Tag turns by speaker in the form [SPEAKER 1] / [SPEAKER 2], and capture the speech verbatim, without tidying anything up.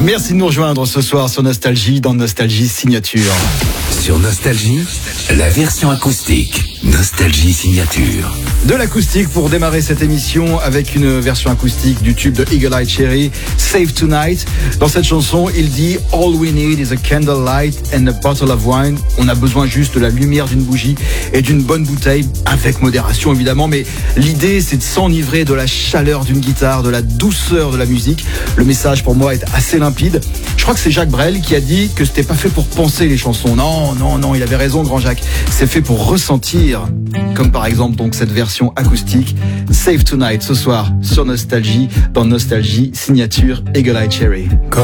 [SPEAKER 1] Merci de nous rejoindre ce soir sur Nostalgie, dans Nostalgie Signature.
[SPEAKER 2] Sur Nostalgie, la version acoustique. Nostalgie Signature.
[SPEAKER 1] De l'acoustique pour démarrer cette émission avec une version acoustique du tube de Eagle Eye Cherry, Save Tonight. Dans cette chanson, il dit « All we need is a candlelight and a bottle of wine ». On a besoin juste de la lumière d'une bougie et d'une bonne bouteille, avec modération évidemment, mais l'idée c'est de s'enivrer de la chaleur d'une guitare, de la douceur de la musique. Le message pour moi est assez limpide. Je crois que c'est Jacques Brel qui a dit que c'était pas fait pour penser les chansons. Non, non, non, il avait raison, grand Jacques. C'est fait pour ressentir. Comme par exemple donc cette version acoustique Save Tonight ce soir sur Nostalgie, dans Nostalgie Signature Eagle Eye Cherry.